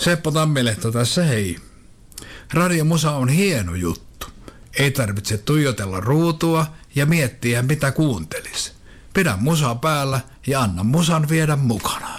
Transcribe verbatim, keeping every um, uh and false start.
Seppo Tammilehto tässä hei. Radiomusa on hieno juttu. Ei tarvitse tuijotella ruutua ja miettiä mitä kuuntelis. Pidä musaa päällä ja anna musan viedä mukana.